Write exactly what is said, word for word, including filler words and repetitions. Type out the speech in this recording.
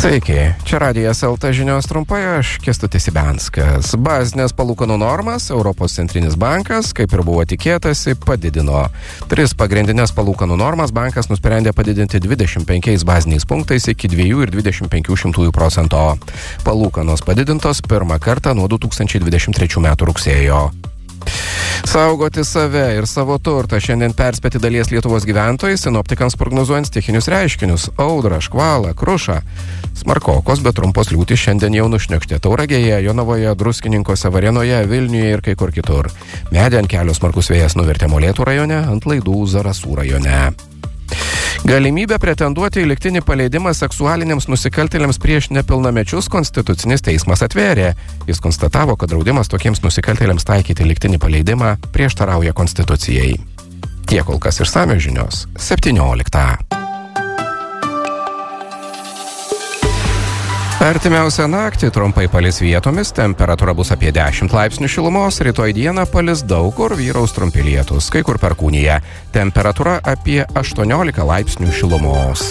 Sveiki, čia Radijas L T žinios trumpai, aš Kęstutis Ibianskas. Bazinės palūkanų normas Europos centrinis bankas, kaip ir buvo tikėtasi, padidino. Tris pagrindinės palūkanų normas bankas nusprendė padidinti dvidešimt penkiais baziniais punktais iki dvi ir dvidešimt penkių šimtųjų procento. Palūkanos padidintos pirmą kartą nuo du tūkstančiai dvidešimt trečių metų rugsėjo. Saugoti save ir savo turtą šiandien perspėti dalies Lietuvos gyventojai, sinoptikams prognozuojant stichinius reiškinius – audrą, škvalą, krušą. Smarkokos, bet trumpos liūtys šiandien jau nušniokštė Tauragėje, Jonavoje, Druskininkuose, Varėnoje, Vilniuje ir kai kur kitur. Medį ant kelio smarkus vėjas nuvertė Molėtų rajone, ant laidų Zarasų rajone. Galimybę pretenduoti į lygtinį paleidimą seksualiniams nusikaltėliams prieš nepilnamečius Konstitucinis teismas atvėrė. Jis konstatavo, kad draudimas tokiems nusikaltėliams taikyti lygtinį paleidimą prieštarauja Konstitucijai. Tiek kol kas išsamios žinios. septynioliktą. Artimiausią naktį trumpai palis vietomis, temperatūra bus apie dešimt laipsnių šilumos, rytoj dieną palis daug kur, vyraus trumpi lietūs, kai kur perkūnija. Temperatūra apie aštuoniolika laipsnių šilumos.